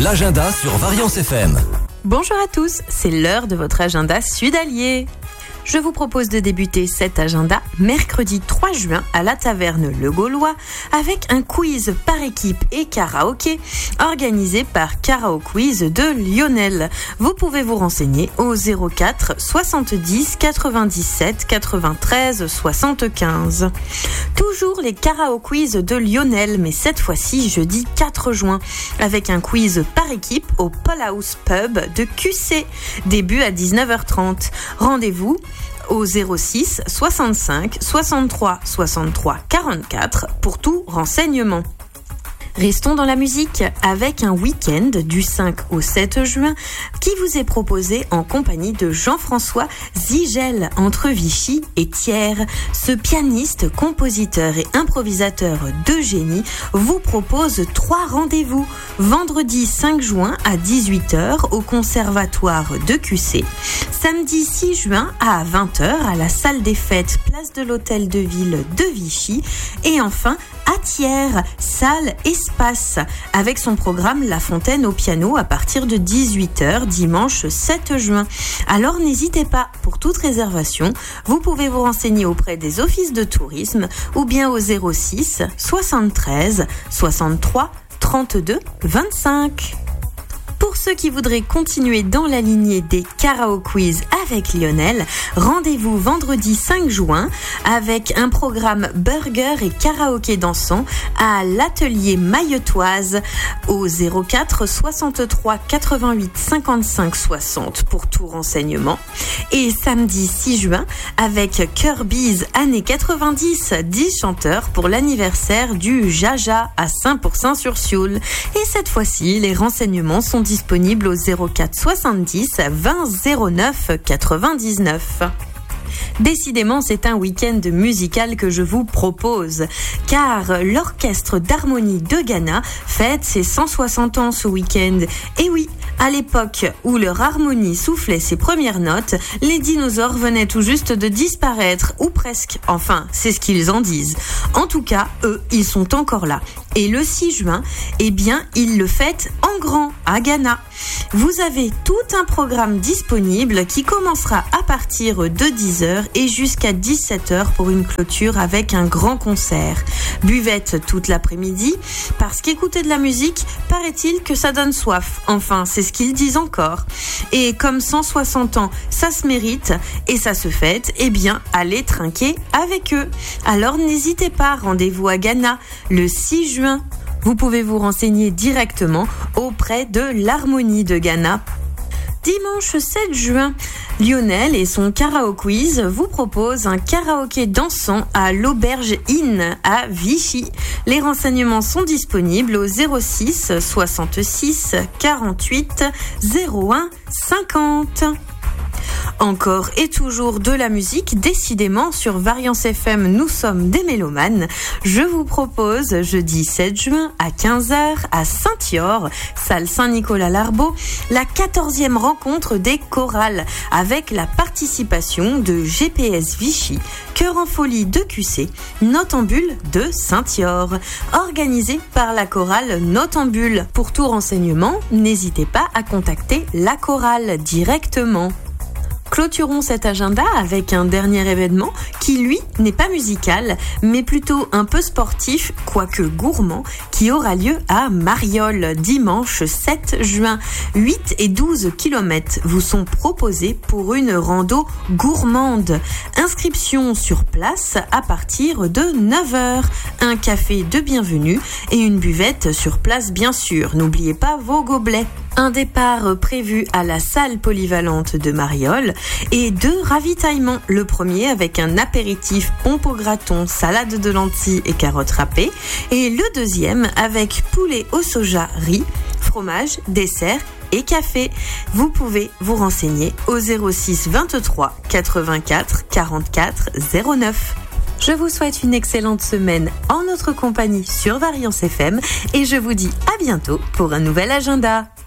L'agenda sur Variance FM. Bonjour à tous, c'est l'heure de votre agenda Sud-Allier. Je vous propose de débuter cet agenda mercredi 3 juin à la taverne Le Gaulois avec un quiz par équipe et karaoké organisé par Karaoquiz de Lionel. Vous pouvez vous renseigner au 04 70 97 93 75. Toujours les Karaoquiz de Lionel, mais cette fois-ci jeudi 4 juin avec un quiz par équipe au Paul House Pub de QC. Début à 19h30. Rendez-vous au 06 65 63 63 44 pour tout renseignement. Restons dans la musique avec un week-end du 5 au 7 juin qui vous est proposé en compagnie de Jean-François Zigel entre Vichy et Thiers. Ce pianiste, compositeur et improvisateur de génie vous propose 3 rendez-vous. Vendredi 5 juin à 18h au Conservatoire de QC. Samedi 6 juin à 20h à la salle des fêtes, place de l'Hôtel de Ville de Vichy. Et enfin à Thiers, salle Espace, avec son programme La Fontaine au piano à partir de 18h dimanche 7 juin. Alors n'hésitez pas, pour toute réservation, vous pouvez vous renseigner auprès des offices de tourisme ou bien au 06 73 63 32 25. Pour ceux qui voudraient continuer dans la lignée des Karaoquiz avec Lionel, rendez-vous vendredi 5 juin avec un programme burger et karaoké dansant à l'atelier Mailletoise au 04 63 88 55 60 pour tout renseignement. Et samedi 6 juin avec Kirby's années 90, 10 chanteurs pour l'anniversaire du Jaja à Saint-Pourçain-sur-Sioule. Et cette fois-ci, les renseignements sont disponible au 04 70 20 09 99. Décidément, c'est un week-end musical que je vous propose, car l'Orchestre d'harmonie de Ghana fête ses 160 ans ce week-end. Et oui, à l'époque où leur harmonie soufflait ses premières notes, les dinosaures venaient tout juste de disparaître, ou presque. Enfin, c'est ce qu'ils en disent. En tout cas, eux, ils sont encore là. Et le 6 juin, eh bien, ils le fêtent en grand à Ghana. Vous avez tout un programme disponible qui commencera à partir de 10h et jusqu'à 17h pour une clôture avec un grand concert. Buvette toute l'après-midi, parce qu'écouter de la musique, paraît-il que ça donne soif. Enfin, c'est ce qu'ils disent encore. Et comme 160 ans, ça se mérite et ça se fête, eh bien, allez trinquer avec eux. Alors n'hésitez pas, rendez-vous à Ghana le 6 juin. Vous pouvez vous renseigner directement auprès de l'Harmonie de Ghana. Dimanche 7 juin, Lionel et son Karaoquiz vous proposent un karaoké dansant à l'Auberge Inn à Vichy. Les renseignements sont disponibles au 06 66 48 01 50. Encore et toujours de la musique, décidément sur Variance FM, nous sommes des mélomanes. Je vous propose jeudi 7 juin à 15h à Saint-Yor, salle Saint-Nicolas-Larbeau, la 14e rencontre des chorales avec la participation de GPS Vichy, Chœur en folie de QC, Notambule de Saint-Yor, organisé par la chorale Notambule. Pour tout renseignement, n'hésitez pas à contacter la chorale directement. Clôturons cet agenda avec un dernier événement qui, lui, n'est pas musical, mais plutôt un peu sportif, quoique gourmand, qui aura lieu à Mariolle, dimanche 7 juin. 8 et 12 km vous sont proposés pour une rando gourmande. Inscription sur place à partir de 9h. Un café de bienvenue et une buvette sur place, bien sûr. N'oubliez pas vos gobelets. Un départ prévu à la salle polyvalente de Mariolle et 2 ravitaillements. Le premier avec un apéritif pompe au graton, salade de lentilles et carottes râpées. Et le deuxième avec poulet au soja, riz, fromage, dessert et café. Vous pouvez vous renseigner au 06 23 84 44 09. Je vous souhaite une excellente semaine en notre compagnie sur Variance FM et je vous dis à bientôt pour un nouvel agenda.